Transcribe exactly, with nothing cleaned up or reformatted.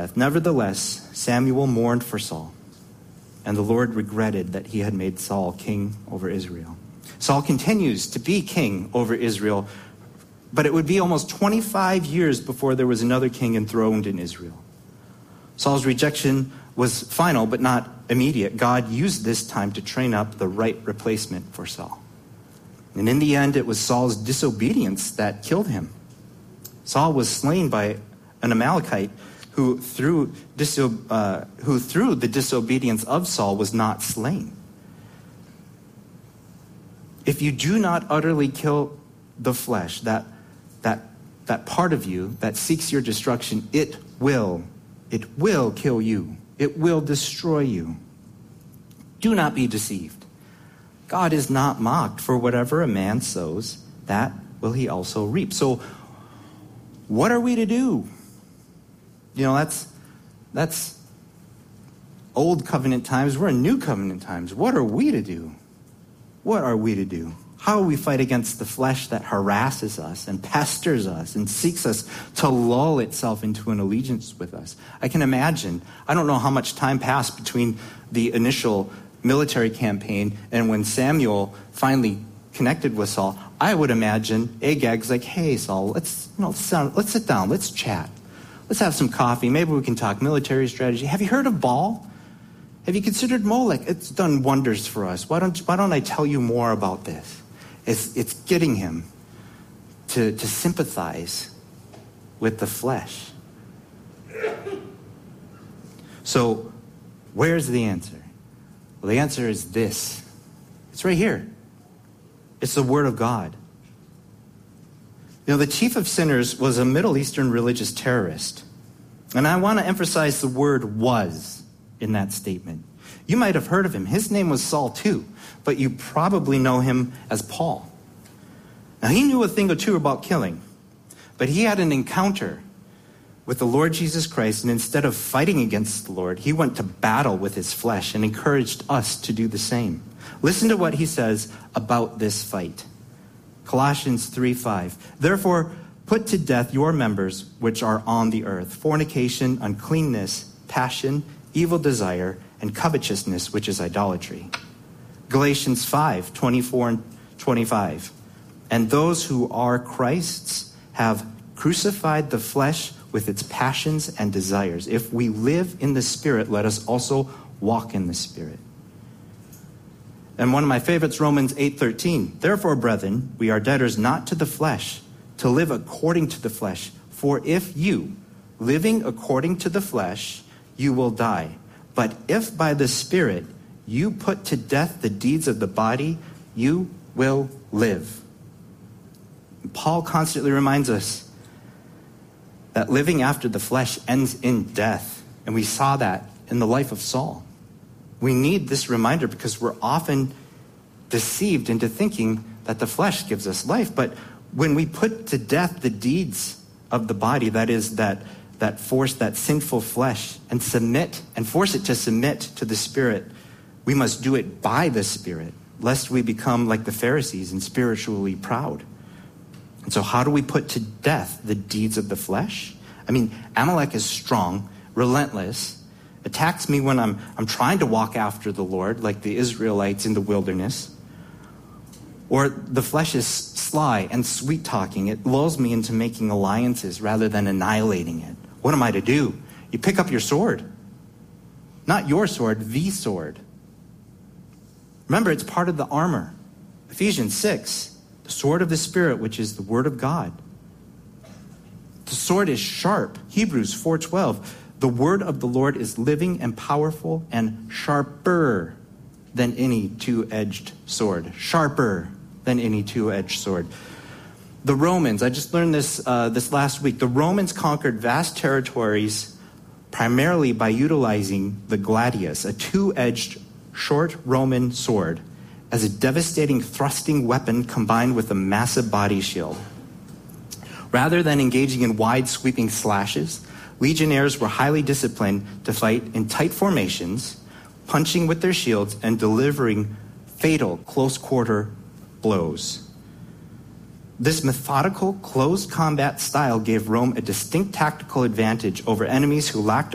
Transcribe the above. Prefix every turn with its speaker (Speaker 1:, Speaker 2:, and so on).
Speaker 1: death. Nevertheless, Samuel mourned for Saul, and the Lord regretted that he had made Saul king over Israel. Saul continues to be king over Israel, but it would be almost twenty-five years before there was another king enthroned in Israel. Saul's rejection was final, but not immediate. God used this time to train up the right replacement for Saul. And in the end, it was Saul's disobedience that killed him. Saul was slain by an Amalekite who through, diso- uh, who through the disobedience of Saul was not slain. If you do not utterly kill the flesh, that, that, that part of you that seeks your destruction, it will, it will kill you. It will destroy you. Do not be deceived. God is not mocked, for whatever a man sows, that will he also reap. So what are we to do? You know, that's that's old covenant times. We're in new covenant times. What are we to do? What are we to do? How do we fight against the flesh that harasses us and pesters us and seeks us to lull itself into an allegiance with us? I can imagine. I don't know how much time passed between the initial military campaign and when Samuel finally connected with Saul. I would imagine Agag's like, hey, Saul, let's, you know, let's, sound, let's sit down. Let's chat. Let's have some coffee. Maybe we can talk military strategy. Have you heard of Baal? Have you considered Molech? It's done wonders for us. Why don't, why don't I tell you more about this? It's, it's getting him to, to sympathize with the flesh. So where's the answer? Well, the answer is this. It's right here. It's the Word of God. You know, the chief of sinners was a Middle Eastern religious terrorist. And I want to emphasize the word was in that statement. You might have heard of him. His name was Saul too, but you probably know him as Paul. Now, he knew a thing or two about killing, but he had an encounter with the Lord Jesus Christ, and instead of fighting against the Lord, he went to battle with his flesh and encouraged us to do the same. Listen to what he says about this fight. Colossians three five. Therefore, put to death your members which are on the earth, fornication, uncleanness, passion, evil desire, and covetousness, which is idolatry. Galatians five twenty-four and twenty-five. And those who are Christ's have crucified the flesh with its passions and desires. If we live in the Spirit, let us also walk in the Spirit. And one of my favorites, Romans eight thirteen. Therefore, brethren, we are debtors not to the flesh, to live according to the flesh. For if you, living according to the flesh, you will die. But if by the Spirit you put to death the deeds of the body, you will live. Paul constantly reminds us that living after the flesh ends in death. And we saw that in the life of Saul. We need this reminder because we're often deceived into thinking that the flesh gives us life. But when we put to death the deeds of the body, that is, that, that force, that sinful flesh, and submit, and force it to submit to the Spirit, we must do it by the Spirit, lest we become like the Pharisees and spiritually proud. And so how do we put to death the deeds of the flesh? I mean, Amalek is strong, relentless, attacks me when I'm I'm trying to walk after the Lord, like the Israelites in the wilderness. Or the flesh is sly and sweet-talking. It lulls me into making alliances rather than annihilating it. What am I to do? You pick up your sword. Not your sword, the sword. Remember, it's part of the armor. Ephesians six, the sword of the Spirit, which is the word of God. The sword is sharp. Hebrews four twelve. The word of the Lord is living and powerful and sharper than any two-edged sword. Sharper than any two-edged sword. The Romans, I just learned this uh, this last week. The Romans conquered vast territories primarily by utilizing the gladius, a two-edged short Roman sword, as a devastating thrusting weapon combined with a massive body shield. Rather than engaging in wide sweeping slashes, legionnaires were highly disciplined to fight in tight formations, punching with their shields and delivering fatal close-quarter blows. This methodical, close combat style gave Rome a distinct tactical advantage over enemies who lacked